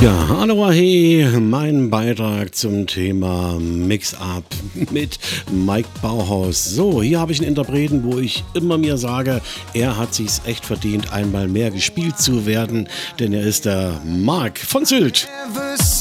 Ja, hallo, hey, mein Beitrag zum Thema Mix-Up mit Mike Bauhaus. So, hier habe ich einen Interpreten, wo ich immer mir sage, er hat sich's echt verdient, einmal mehr gespielt zu werden, denn er ist der Marc von Sylt.